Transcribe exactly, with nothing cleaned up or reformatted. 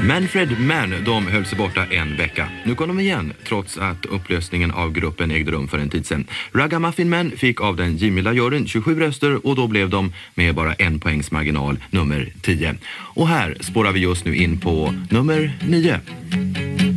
Manfred Mann, de höll sig borta en vecka. Nu kom de igen, trots att upplösningen av gruppen ägde rum för en tid sedan. Ragamuffin Man fick av den givmilda juryn tjugosju röster och då blev de med bara en poängs marginal nummer tio. Och här spårar vi just nu in på nummer nio.